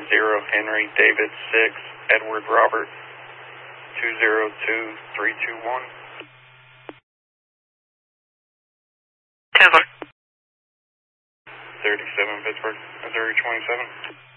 Henry David 6 Edward Robert 202321. Taylor. 37 Pittsburgh, Missouri 27.